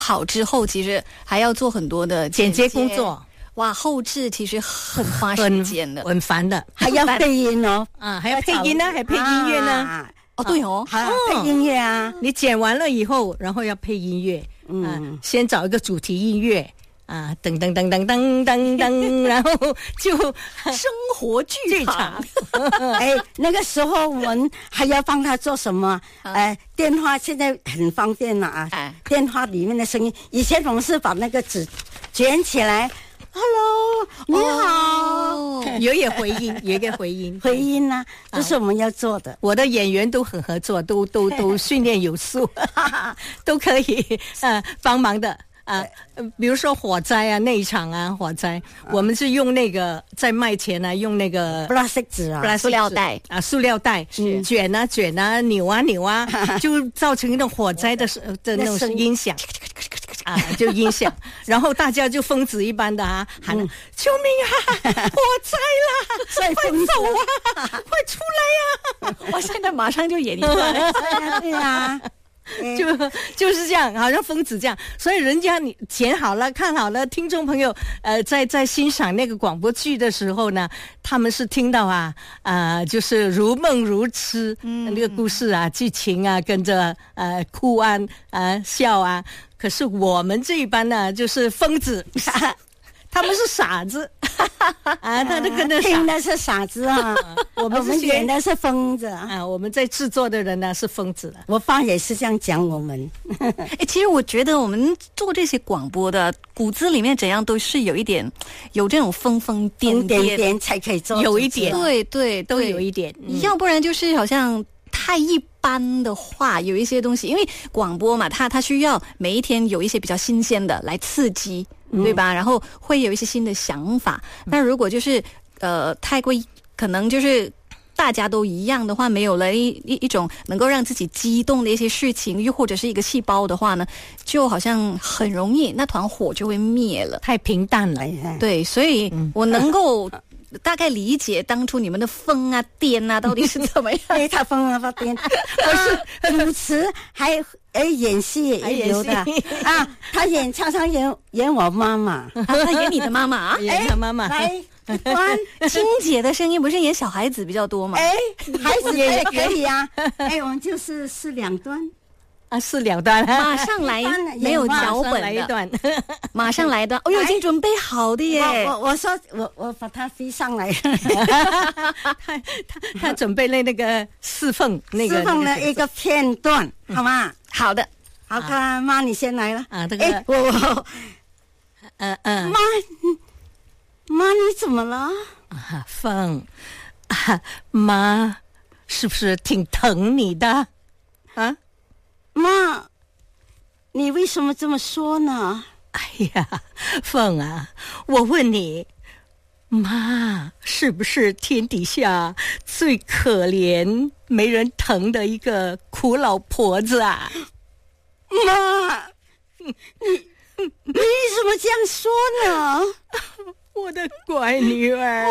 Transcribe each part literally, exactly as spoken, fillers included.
好之后，其实还要做很多的剪接工作。 哇，后置其实很花时间的， 很烦的， 还要配音哦， 啊，还要配音呢，还配音乐呢。 啊、 哦，对哦， 还要配音乐啊。 你剪完了以后，然后要配音乐，嗯、啊，先找一个主题音乐。啊，噔噔噔噔噔噔噔，然后就生活剧场。 哎，那个时候我们还要帮他做什么？哎、呃，电话现在很方便了啊，哎、电话里面的声音，以前我们是把那个纸卷起来 ，Hello， 你好， 哦、有一个回音，有一个回音， 回音啊，这是我们要做的。 我的演员都很合作，都都都训练有素，都可以呃帮忙的。啊，比如说火灾啊，那一场啊，火灾，我们是用那个在卖前呢，用那个 plastic 纸啊， 塑料袋啊，塑料袋卷啊卷啊，扭啊扭啊，就造成那种火灾的的那种音响啊，就音响，然后大家就疯子一般的啊，喊了、嗯、救命啊，火灾啦，快走啊，快出来呀、 啊！我现在马上就演一段， 对呀、对呀。 就就是这样，好像疯子这样，所以人家你剪好了看好了，听众朋友呃在在欣赏那个广播剧的时候呢，他们是听到啊啊、呃、就是如梦如痴，嗯，那个故事啊剧情啊跟着呃哭啊啊、呃、笑啊，可是我们这一班呢就是疯子。他们是傻子啊，他都跟着听的是傻子啊，我们是演的是疯子啊。我们在制作的人呢是疯子了。 我爸也是这样讲我们。 哎，其实我觉得我们做这些广播的骨子里面怎样都是有一点有这种疯疯癫癫癫癫才可以做， 有一点， 对对， 都有一点、 嗯，要不然就是好像太一般的话，有一些东西，因为广播嘛，它它需要每一天有一些比较新鲜的来刺激。对吧？然后会有一些新的想法。那如果就是呃太过可能就是大家都一样的话，没有了一一一种能够让自己激动的一些事情，又或者是一个细胞的话呢，就好像很容易那团火就会灭了， 太平淡了。 对，所以我能够大概理解当初你们的疯啊癫啊到底是怎么样。 哎，他疯啊他癫，我是主持还。哎，演戏也有的啊！他演常常演演我妈妈， 啊、他演你的妈妈啊， 演他妈妈。 来，关青姐的声音不是演小孩子比较多吗？ 哎，孩子也可以啊。哎，我们就是是两段啊，是两段， 马上来，没有脚本的， 来一段， 马上来一段。哦，已经准备好的耶！ 我我我说我我把它飞上来， 他他他准备了那个侍奉那个侍奉的一个片段，好吗？ 好的， 好看，妈，你先来了啊！这个， 哎，我我， 嗯嗯， 妈，妈，你怎么了？ 啊，凤，啊，妈，是不是挺疼你的？啊， 妈，你为什么这么说呢？ 哎呀，凤啊，我问你，妈是不是天底下最可怜、没人疼的一个苦老婆子啊？ 妈，你你为什么这样说呢？ 我的乖女儿，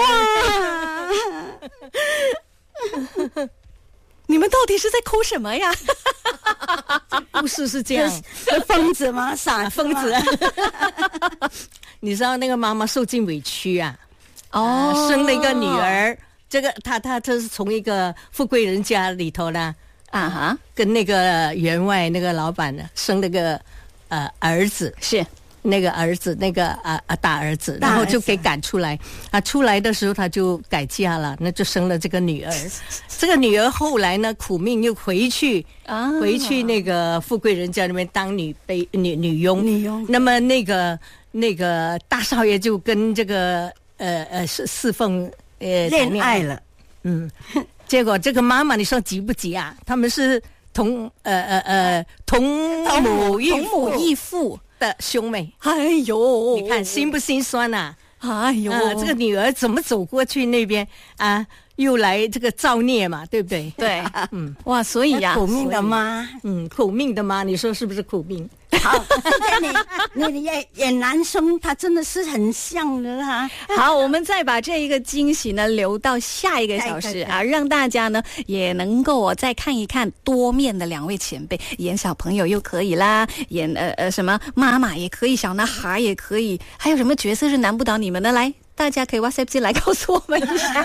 你们到底是在哭什么呀？ 故事是这样， 是疯子吗？傻疯子。你知道那个妈妈受尽委屈啊， 哦、 呃，生了一个女儿，这个她她她是从一个富贵人家里头呢， 啊哈， 跟那个员外那个老板呢生了个呃儿子， 是。 那个儿子，那个啊啊大儿子，然后就给赶出来啊。出来的时候他就改嫁了，那就生了这个女儿。这个女儿后来呢，苦命又回去啊，回去那个富贵人家那边当女卑女女佣。 女佣。 那么那个那个大少爷就跟这个呃呃侍侍奉呃恋爱了， 嗯，结果这个妈妈你说急不急啊？他们是同呃呃呃同母异同母异父。 的兄妹， 哎呦， 你看心不心酸呐、 啊？哎呦、 呃，这个女儿怎么走过去那边啊？ 又来这个造孽嘛，对不对？ 对，嗯，哇，所以呀、啊， 苦命的妈， 嗯，苦命的妈，你说是不是苦命？ 好，你你演演男生，他真的是很像的啦。 好，我们再把这一个惊喜呢留到下一个小时啊，让大家呢也能够哦再看一看多面的两位前辈，演小朋友又可以啦，演呃呃什么妈妈也可以，小男孩也可以，还有什么角色是难不倒你们的？来。大家可以 WhatsApp 进来告诉我们一下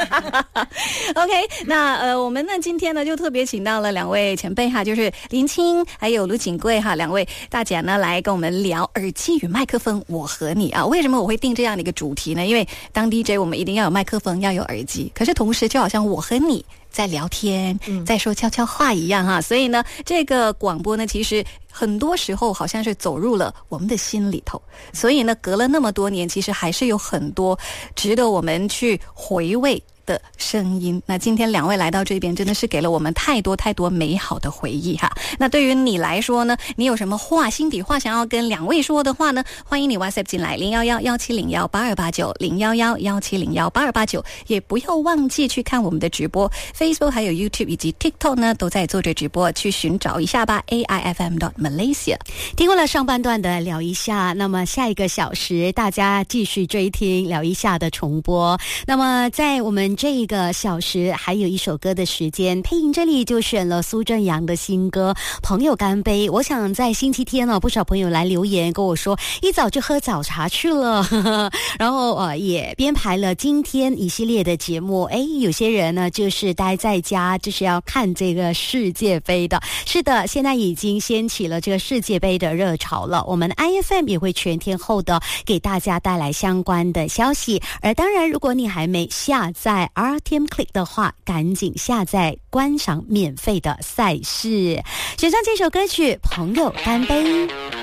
OK， 那呃我们呢今天呢就特别请到了两位前辈哈，就是林青还有卢锦贵哈，两位大姐呢来跟我们聊耳机与麦克风我和你啊。为什么我会定这样的一个主题呢？因为当 D J 我们一定要有麦克风，要有耳机，可是同时就好像我和你在聊天、嗯、在说悄悄话一样哈，所以呢这个广播呢其实很多时候好像是走入了我们的心里头，所以呢隔了那么多年，其实还是有很多值得我们去回味的声音。那今天两位来到这边真的是给了我们太多太多美好的回忆哈。那对于你来说呢，你有什么话心底话想要跟两位说的话呢，欢迎你 WhatsApp 进来零一一一七零一八二八九 零一一一七零一八二八九，也不要忘记去看我们的直播 Facebook 还有 YouTube 以及 TikTok 呢都在做着直播，去寻找一下吧 A I F M dot Malaysia。 听过了上半段的聊一下，那么下一个小时大家继续追听聊一下的重播。那么在我们这个小时还有一首歌的时间，配音这里就选了苏正阳的新歌《朋友干杯》。我想在星期天呢、哦，不少朋友来留言跟我说一早就喝早茶去了呵呵，然后呃也编排了今天一系列的节目。诶，有些人呢就是待在家就是要看这个世界杯的。是的，现在已经掀起了这个世界杯的热潮了，我们 I F M 也会全天候的给大家带来相关的消息。而当然如果你还没下载 R T M Click 的话，赶紧下载观赏免费的赛事。选上这首歌曲《朋友干杯》。